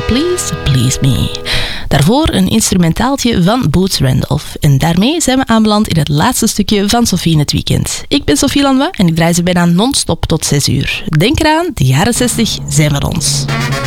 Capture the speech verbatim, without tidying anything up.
Please Please Me. Daarvoor een instrumentaaltje van Boots Randolph. En daarmee zijn we aanbeland in het laatste stukje van Sophie in het weekend. Ik ben Sophie Lanois en ik draai ze bijna non-stop tot zes uur. Denk eraan, de jaren zestig zijn van ons.